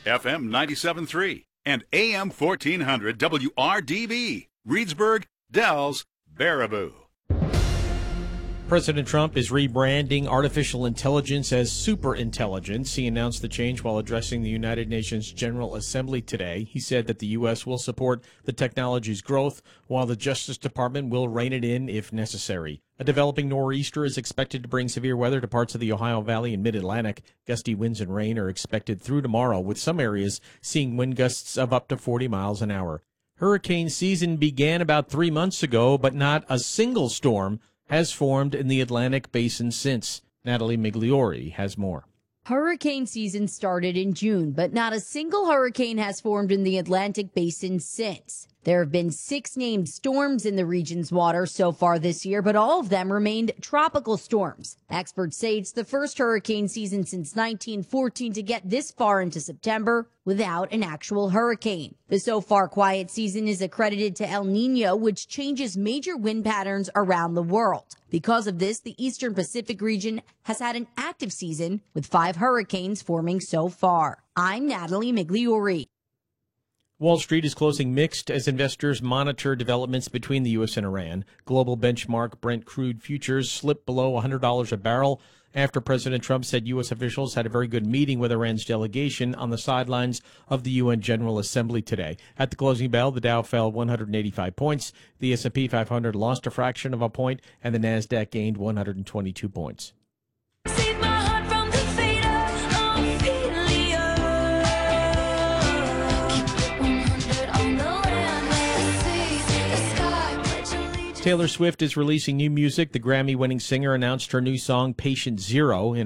FM 97.3 and AM 1400 WRDB, Reedsburg, Dells, Baraboo. President Trump is rebranding artificial intelligence as superintelligence. He announced the change while addressing the United Nations General Assembly today. He said that the U.S. will support the technology's growth, while the Justice Department will rein it in if necessary. A developing nor'easter is expected to bring severe weather to parts of the Ohio Valley and Mid-Atlantic. Gusty winds and rain are expected through tomorrow, with some areas seeing wind gusts of up to 40 miles an hour. Hurricane season began about 3 months ago, but not a single storm has formed in the Atlantic basin since. Natalie Migliori has more. Hurricane season started in June, but not a single hurricane has formed in the Atlantic basin since. There have been 6 named storms in the region's water so far this year, but all of them remained tropical storms. Experts say it's the first hurricane season since 1914 to get this far into September without an actual hurricane. The so far quiet season is accredited to El Nino, which changes major wind patterns around the world. Because of this, the Eastern Pacific region has had an active season with 5 hurricanes forming so far. I'm Natalie Migliori. Wall Street is closing mixed as investors monitor developments between the U.S. and Iran. Global benchmark Brent crude futures slipped below $100 a barrel after President Trump said U.S. officials had a very good meeting with Iran's delegation on the sidelines of the UN General Assembly today. At the closing bell, the Dow fell 185 points, the S&P 500 lost a fraction of a point, and the Nasdaq gained 122 points. Taylor Swift is releasing new music. The Grammy-winning singer announced her new song, Patient Zero, in